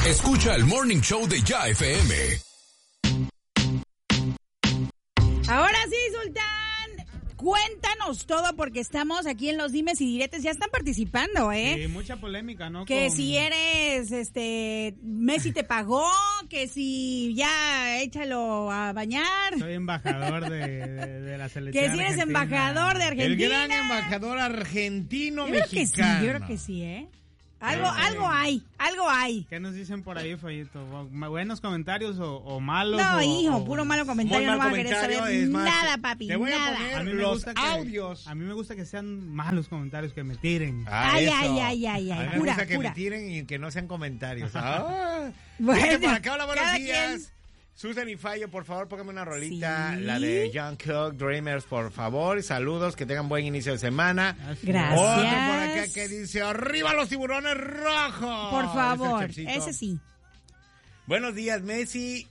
Escucha el Morning Show de Ya FM. Ahora sí, Sultán, cuéntanos todo porque estamos aquí en los dimes y diretes. Ya están participando, ¿eh? Sí, mucha polémica, ¿no? Que si eres, Messi te pagó, que si ya échalo a bañar. Soy embajador de la selección. Que si eres argentina. embajador de Argentina. El gran embajador argentino-mexicano. Yo creo que sí, ¿eh? Algo hay. ¿Qué nos dicen por ahí, Fayito? ¿Buenos comentarios o malos? No, hijo, puro malo comentario. No vas a querer saber más, nada, papi, te voy a nada. poner A mí me los gusta audios. A mí me gusta que sean malos comentarios, que me tiren. Ay. A mí me Pura, gusta que pura. me tiren y que no sean comentarios. Bueno, Bueno, por acá, hola, buenos cada días. quien. Susan y Fallo, por favor, póngame una rolita. Sí. La de Young Cook, Dreamers, por favor. Saludos, que tengan buen inicio de semana. Gracias. Otro por acá que dice, ¡arriba los tiburones rojos! Por favor, Dice el ese sí. Buenos días, Messi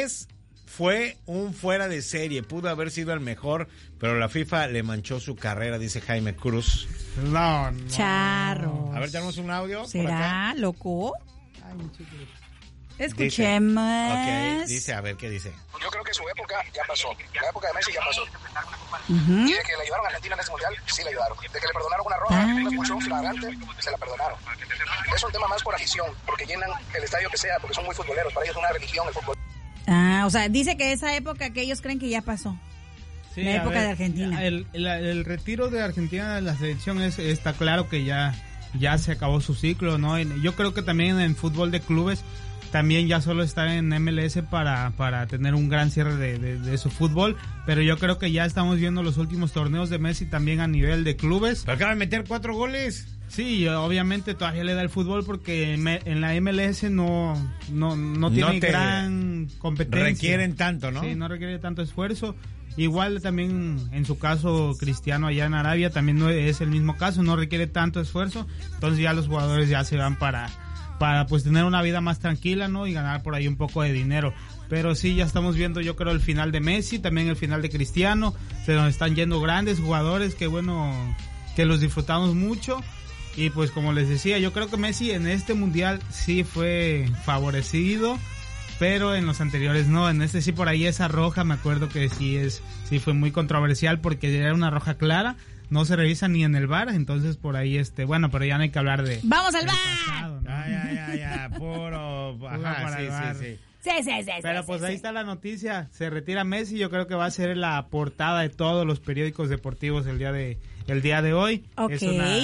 fue un fuera de serie. Pudo haber sido el mejor, pero la FIFA le manchó su carrera, dice Jaime Cruz. No. Charros. A ver, tenemos un audio por acá. ¿Será loco? Ay, mi chiquito. Escuchemos. Ok, dice, a ver, ¿qué dice? Yo creo que su época ya pasó. La época de Messi ya pasó. Ujú. Y de que le ayudaron a Argentina en ese mundial, sí le ayudaron. De que le perdonaron una roja, una expulsión flagrante, se la perdonaron. Es un tema más por afición, porque llenan el estadio que sea, porque son muy futboleros. Para ellos es una religión el fútbol. O sea, dice que esa época que ellos creen que ya pasó. Sí, La a época de Argentina. El retiro de Argentina de la selección está claro que ya se acabó su ciclo, ¿no? Yo creo que también en fútbol de clubes también ya solo estar en MLS para tener un gran cierre de su fútbol, pero yo creo que ya estamos viendo los últimos torneos de Messi también a nivel de clubes. Pero acaba de meter 4 goles. Sí, obviamente todavía le da el fútbol porque en la MLS no tiene gran competencia. Requieren tanto, ¿no? Sí, no requiere tanto esfuerzo. Igual también en su caso Cristiano allá en Arabia también no es el mismo caso, no requiere tanto esfuerzo, entonces ya los jugadores ya se van para pues tener una vida más tranquila, ¿no? Y ganar por ahí un poco de dinero. Pero sí, ya estamos viendo, yo creo, el final de Messi, también el final de Cristiano. Se nos están yendo grandes jugadores, que bueno, que los disfrutamos mucho. Y pues como les decía, yo creo que Messi en este mundial sí fue favorecido, pero en los anteriores no. En este sí, por ahí esa roja, me acuerdo que sí fue muy controversial porque era una roja clara. No se revisa ni en el VAR, entonces por ahí bueno, pero ya no hay que hablar de... ¡Vamos al VAR! Pasado, ¿no? Ya, puro... Ajá, para el VAR. sí. Sí. Pero pues ahí está la noticia, se retira Messi, yo creo que va a ser la portada de todos los periódicos deportivos el día de hoy. Ok.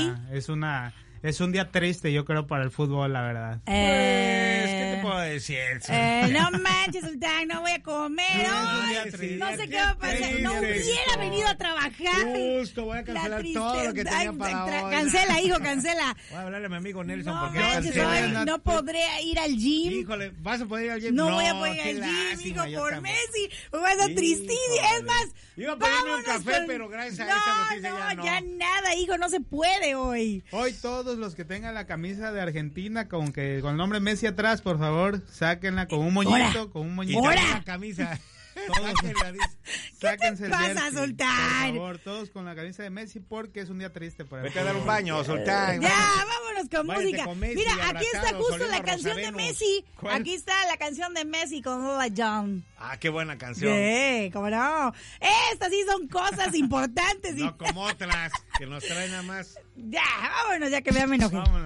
Es un día triste, yo creo, para el fútbol, la verdad. ¿Qué te puedo decir? No manches, Sultán, no voy a comer hoy. No sé qué va a pasar. No hubiera venido a trabajar. Justo, voy a cancelar todo lo que tenía para hoy. Cancela, hijo, cancela. Voy a hablarle a mi amigo Nelson No porque manches, cancela. hoy no podré ir al gym. Híjole, ¿vas a poder ir al gym? No voy a poder qué ir al gym, lástima, hijo, yo por tampoco. Messi. Me vas a tristísima. Es más, iba a pedirme un vámonos café, pero gracias a esta noticia ya nada, hijo, no se puede hoy. Hoy todos los que tengan la camisa de Argentina con el nombre Messi atrás, por favor, sáquenla con un moñito, con un Y moñito. también la camisa. Sáquenla, dice. Sáquense el pasa, jersey, Sultán? Por favor, todos con la camisa de Messi porque es un día triste para el Vete a dar un fútbol. baño, Sultán. Ya, vámonos con Váyate música. con Messi, Mira, aquí está abrazados, justo oliendo la a canción de Rosavenus. Messi. ¿Cuál? Aquí está la canción de Messi con Lola John. Ah, qué buena canción. Sí, cómo no. Estas sí son cosas importantes. No como otras que nos traen nada más. Ya, vámonos, ya que me enojé. Vámonos.